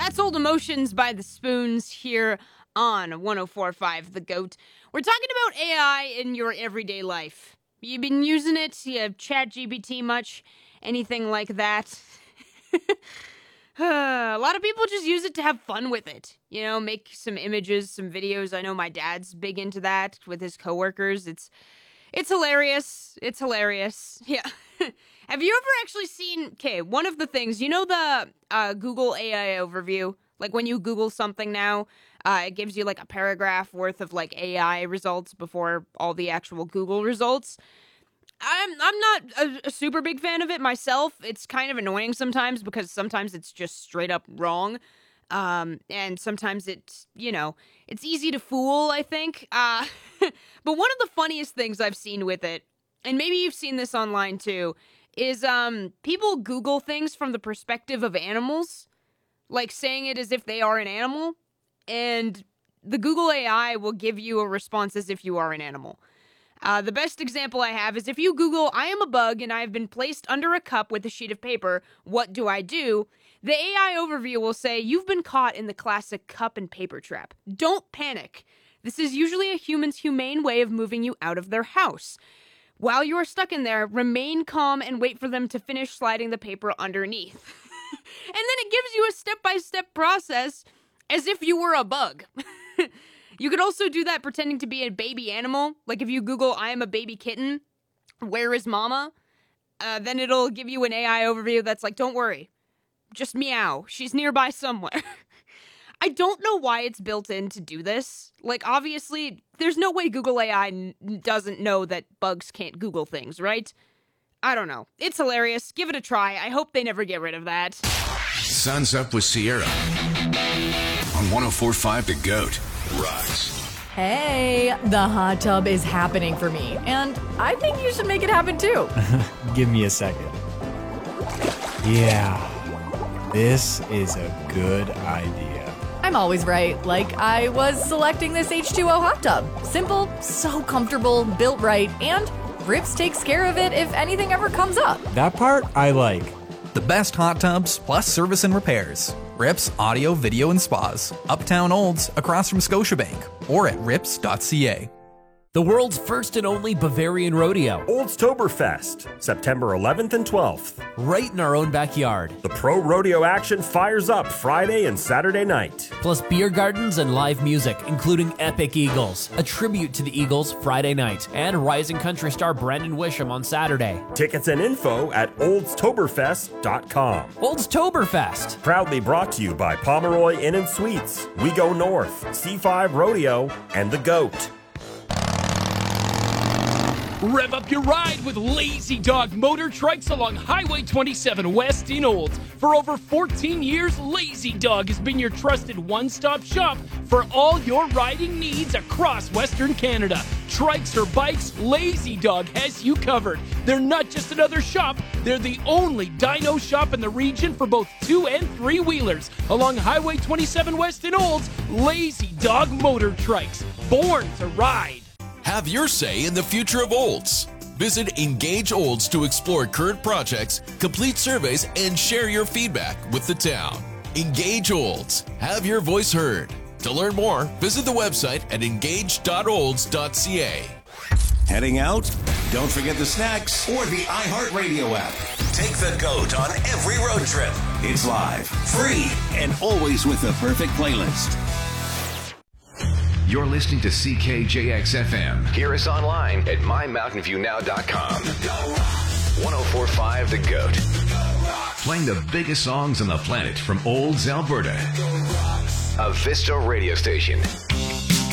That's Old Emotions by The Spoons here on 104.5 The Goat. We're talking about AI in your everyday life. You've been using it? You have ChatGPT much? Anything like that? A lot of people just use it to have fun with it. You know, make some images, some videos. I know my dad's big into that with his coworkers. It's hilarious. It's hilarious. Yeah. Have you ever actually seen, one of the things, you know the Google AI overview? Like when you Google something now, it gives you like a paragraph worth of like AI results before all the actual Google results. I'm not a super big fan of it myself. It's kind of annoying sometimes because sometimes it's just straight up wrong. And sometimes it's, it's easy to fool, I think. But one of the funniest things I've seen with it, and maybe you've seen this online too, is people Google things from the perspective of animals, like saying it as if they are an animal, and the Google AI will give you a response as if you are an animal. The best example I have is if you Google, "I am a bug and I have been placed under a cup with a sheet of paper, what do I do?" The AI overview will say, "You've been caught in the classic cup and paper trap. Don't panic. This is usually a human's humane way of moving you out of their house. While you are stuck in there, remain calm and wait for them to finish sliding the paper underneath." And then it gives you a step-by-step process as if you were a bug. You could also do that pretending to be a baby animal. Like if you Google, "I am a baby kitten, where is mama?" Then it'll give you an AI overview that's like, "Don't worry, just meow. She's nearby somewhere." I don't know why it's built in to do this. Like, obviously, there's no way Google AI doesn't know that bugs can't Google things, right? I don't know. It's hilarious. Give it a try. I hope they never get rid of that. Sun's Up with Sierra on 104.5 The Goat. Rocks. Hey, the hot tub is happening for me, and I think you should make it happen too. Give me a second. Yeah, this is a good idea. I'm always right, like I was selecting this H2O hot tub. Simple, so comfortable, built right, and Rips takes care of it if anything ever comes up. That part I like. The best hot tubs plus service and repairs. Rips Audio, Video, and Spas. Uptown Olds, across from Scotiabank. Or at rips.ca. The world's first and only Bavarian rodeo. Oldstoberfest, September 11th and 12th. Right in our own backyard. The pro rodeo action fires up Friday and Saturday night. Plus beer gardens and live music, including Epic Eagles, a tribute to the Eagles Friday night, and rising country star Brandon Wisham on Saturday. Tickets and info at oldstoberfest.com. Oldstoberfest. Proudly brought to you by Pomeroy Inn and Suites, We Go North, C5 Rodeo, and The Goat. Rev up your ride with Lazy Dog Motor Trikes along Highway 27 West in Olds. For over 14 years, Lazy Dog has been your trusted one-stop shop for all your riding needs across Western Canada. Trikes or bikes, Lazy Dog has you covered. They're not just another shop, they're the only dyno shop in the region for both 2- and 3-wheelers. Along Highway 27 West in Olds, Lazy Dog Motor Trikes, born to ride. Have your say in the future of Olds. Visit Engage Olds to explore current projects, complete surveys, and share your feedback with the town. Engage Olds. Have your voice heard. To learn more, visit the website at engage.olds.ca. Heading out? Don't forget the snacks or the iHeartRadio app. Take The Goat on every road trip. It's live, free, and always with the perfect playlist. You're listening to CKJX-FM. Hear us online at mymountainviewnow.com. 104.5 The Goat. Playing the biggest songs on the planet from Olds, Alberta. A Vista radio station.